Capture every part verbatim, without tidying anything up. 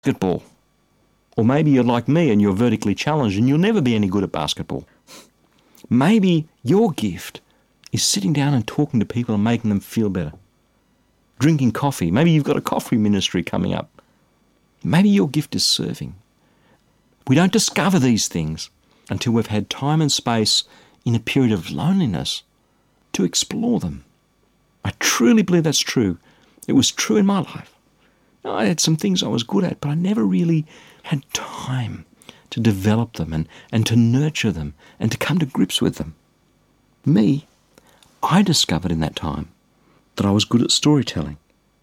basketball. Or maybe you're like me and you're vertically challenged and you'll never be any good at basketball. Maybe your gift is sitting down and talking to people and making them feel better. Drinking coffee. Maybe you've got a coffee ministry coming up. Maybe your gift is serving. We don't discover these things until we've had time and space in a period of loneliness to explore them. I truly believe that's true. It was true in my life. I had some things I was good at, but I never really had time to develop them and, and to nurture them and to come to grips with them. Me, I discovered in that time that I was good at storytelling.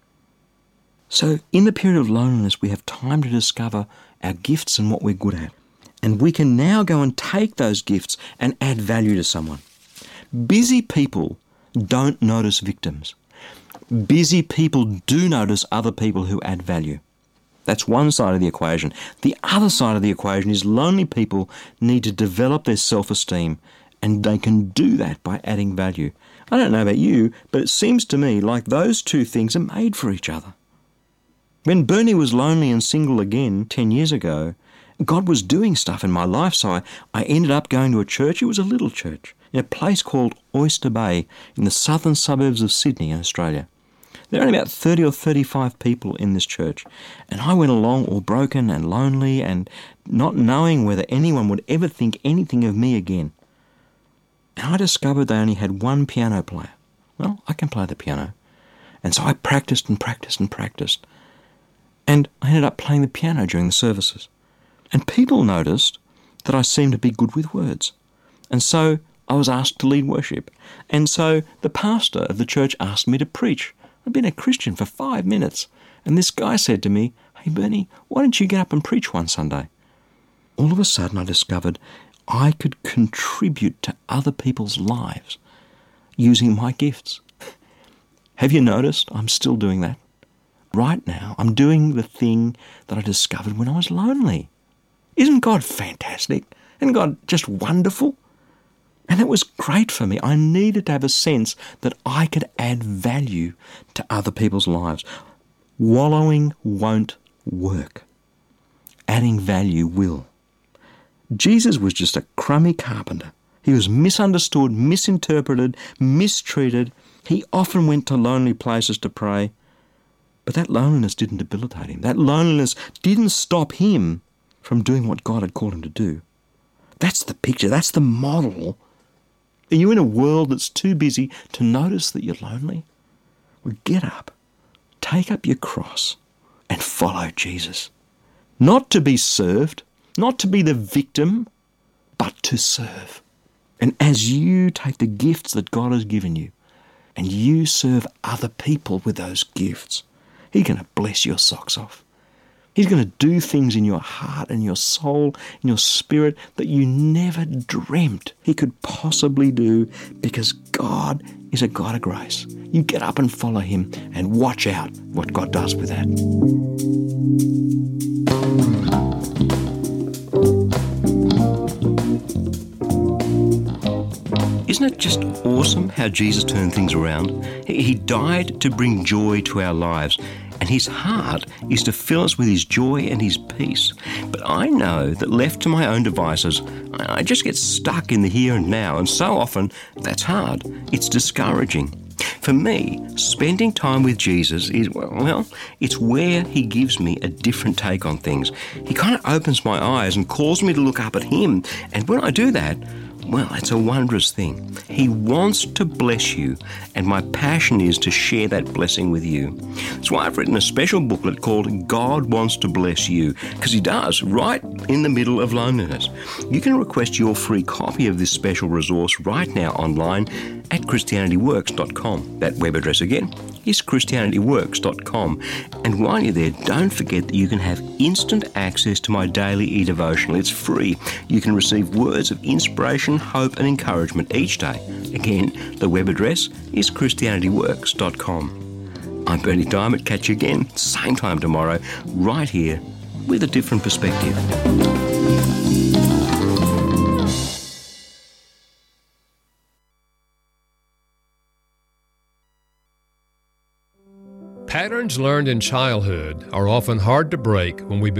So in the period of loneliness, we have time to discover our gifts and what we're good at. And we can now go and take those gifts and add value to someone. Busy people don't notice victims. Busy people do notice other people who add value. That's one side of the equation. The other side of the equation is lonely people need to develop their self-esteem, and they can do that by adding value. I don't know about you, but it seems to me like those two things are made for each other. When Bernie was lonely and single again ten years ago, God was doing stuff in my life, so I, I ended up going to a church. It was a little church in a place called Oyster Bay in the southern suburbs of Sydney in Australia. There are only about thirty or thirty-five people in this church, and I went along all broken and lonely and not knowing whether anyone would ever think anything of me again. And I discovered they only had one piano player. Well, I can play the piano. And so I practiced and practiced and practiced. And I ended up playing the piano during the services. And people noticed that I seemed to be good with words. And so I was asked to lead worship. And so the pastor of the church asked me to preach. I'd been a Christian for five minutes. And this guy said to me, "Hey Bernie, why don't you get up and preach one Sunday?" All of a sudden I discovered I could contribute to other people's lives using my gifts. Have you noticed I'm still doing that? Right now, I'm doing the thing that I discovered when I was lonely. Isn't God fantastic? Isn't God just wonderful? And it was great for me. I needed to have a sense that I could add value to other people's lives. Wallowing won't work. Adding value will. Jesus was just a crummy carpenter. He was misunderstood, misinterpreted, mistreated. He often went to lonely places to pray. But that loneliness didn't debilitate him. That loneliness didn't stop him from doing what God had called him to do. That's the picture. That's the model. Are you in a world that's too busy to notice that you're lonely? Well, get up, take up your cross, and follow Jesus. Not to be served, not to be the victim, but to serve. And as you take the gifts that God has given you, and you serve other people with those gifts, He's going to bless your socks off. He's going to do things in your heart and your soul, in your spirit that you never dreamt He could possibly do, because God is a God of grace. You get up and follow Him and watch out what God does with that. Isn't it just awesome how Jesus turned things around? He died to bring joy to our lives, and His heart is to fill us with His joy and His peace. But I know that left to my own devices, I just get stuck in the here and now, and so often that's hard. It's discouraging. For me, spending time with Jesus is, well, it's where He gives me a different take on things. He kind of opens my eyes and calls me to look up at Him, and when I do that, well, it's a wondrous thing. He wants to bless you, and my passion is to share that blessing with you. That's why I've written a special booklet called God Wants to Bless You, because He does, right in the middle of loneliness. You can request your free copy of this special resource right now online at Christianity Works dot com. That web address again is Christianity Works dot com. And while you're there, don't forget that you can have instant access to my daily e-devotional. It's free. You can receive words of inspiration, hope and encouragement each day. Again, the web address is Christianity Works dot com. I'm Bernie Diamond. Catch you again, same time tomorrow, right here, with a different perspective. Patterns learned in childhood are often hard to break when we